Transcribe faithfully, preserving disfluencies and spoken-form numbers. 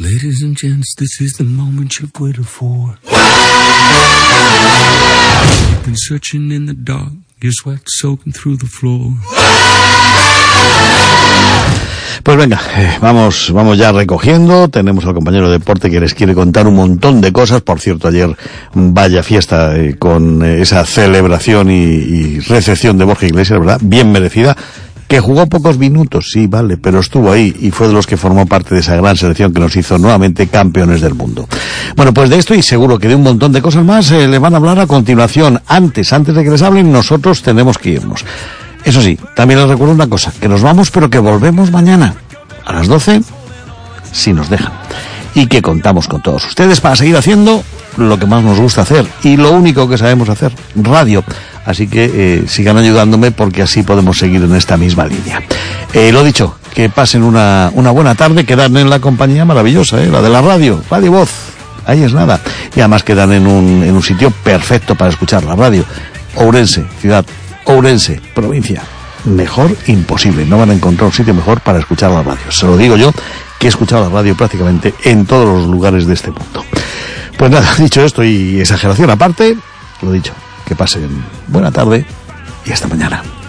Ladies and gents, this is the moment you've waited for. You've been searching in the dark, your sweat soaking through the floor. Pues venga, eh, vamos vamos ya recogiendo. Tenemos al compañero de deporte que les quiere contar un montón de cosas. Por cierto, ayer vaya fiesta eh, con eh, esa celebración y, y recepción de Borja Iglesias, ¿verdad? Bien merecida. Que jugó pocos minutos, sí, vale, pero estuvo ahí y fue de los que formó parte de esa gran selección que nos hizo nuevamente campeones del mundo. Bueno, pues de esto y seguro que de un montón de cosas más eh, le van a hablar a continuación. Antes, antes de que les hablen, nosotros tenemos que irnos. Eso sí, también les recuerdo una cosa, que nos vamos pero que volvemos mañana a las doce, si nos dejan. Y que contamos con todos ustedes para seguir haciendo lo que más nos gusta hacer y lo único que sabemos hacer, radio. Así que eh, sigan ayudándome porque así podemos seguir en esta misma línea. Eh, lo dicho, que pasen una, una buena tarde, quedan en la compañía maravillosa, eh, la de la radio, Radio Voz. Ahí es nada. Y además quedan en un, en un sitio perfecto para escuchar la radio. Ourense, ciudad. Ourense, provincia. Mejor imposible. No van a encontrar un sitio mejor para escuchar la radio. Se lo digo yo, que he escuchado la radio prácticamente en todos los lugares de este mundo. Pues nada, dicho esto y exageración aparte, lo dicho, que pasen buena tarde y hasta mañana.